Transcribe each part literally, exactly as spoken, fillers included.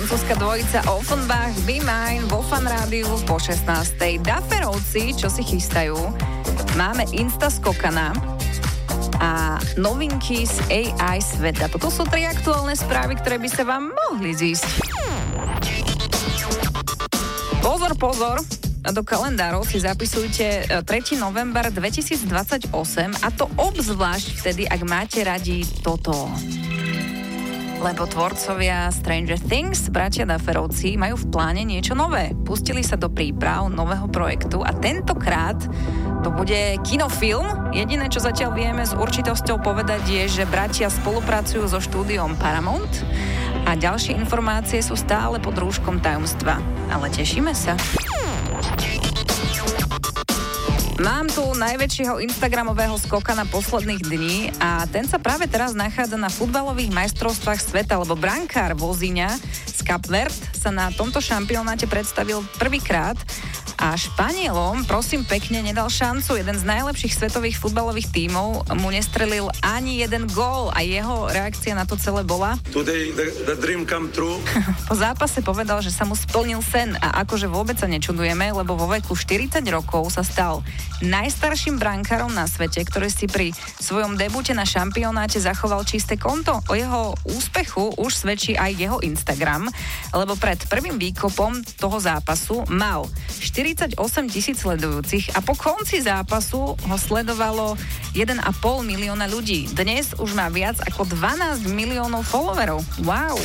francúzska dvojica Offenbach, Be Mine vo Fan Rádiu po šestnástej. Daferovci, čo si chystajú? Máme Insta skokana a novinky z á í sveta. Toto sú tri aktuálne správy, ktoré by sa vám mohli zísť. Pozor, pozor! Do kalendárov si zapisujte tretieho november dvetisícdvadsaťosem a to obzvlášť vtedy, ak máte radi toto. Lebo tvorcovia Stranger Things, bratia Dufferovci, majú v pláne niečo nové. Pustili sa do príprav nového projektu a tentokrát to bude kinofilm. Jediné, čo zatiaľ vieme s určitosťou povedať, je, že bratia spolupracujú so štúdiom Paramount a ďalšie informácie sú stále pod rúškom tajomstva. Ale tešíme sa. Mám tu najväčšieho instagramového skokana posledných dní a ten sa práve teraz nachádza na futbalových majstrovstvách sveta, lebo brankár Voziňa z Cape Verde sa na tomto šampionáte predstavil prvýkrát a Španielom, prosím pekne, nedal šancu. Jeden z najlepších svetových futbalových tímov mu nestrelil ani jeden gól a jeho reakcia na to celé bola: Today the, the dream come true. Po zápase povedal, že sa mu splnil sen a akože vôbec sa nečudujeme, lebo vo veku štyridsať rokov sa stal najstarším brankárom na svete, ktorý si pri svojom debute na šampionáte zachoval čisté konto. O jeho úspechu už svedčí aj jeho Instagram, lebo pred prvým výkopom toho zápasu mal štyridsaťosem tisíc sledujúcich a po konci zápasu ho sledovalo jeden a pol milióna ľudí. Dnes už má viac ako dvanásť miliónov followerov. Wow!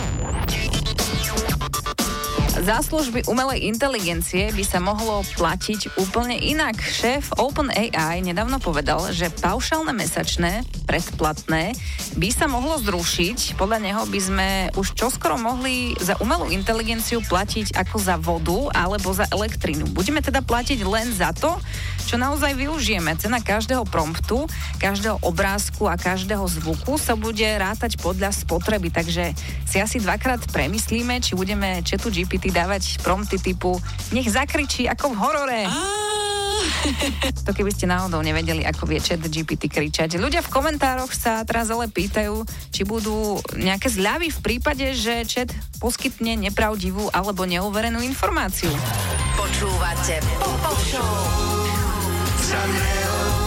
Za služby umelej inteligencie by sa mohlo platiť úplne inak. Šéf OpenAI nedávno povedal, že paušálne mesačné predplatné by sa mohlo zrušiť. Podľa neho by sme už čoskoro mohli za umelú inteligenciu platiť ako za vodu alebo za elektrínu. Budeme teda platiť len za to, čo naozaj využijeme. Cena každého promptu, každého obrázku a každého zvuku sa bude rátať podľa spotreby, takže si asi dvakrát premyslíme, či budeme chatu gé pé té dávať prompty typu nech zakričí ako v horore. To keby ste náhodou nevedeli, ako vie chat gé pé té kričať. Ľudia v komentároch sa teraz ale pýtajú, či budú nejaké zľavy v prípade, že chat poskytne nepravdivú alebo neuverenú informáciu. Počúvate Pop Show.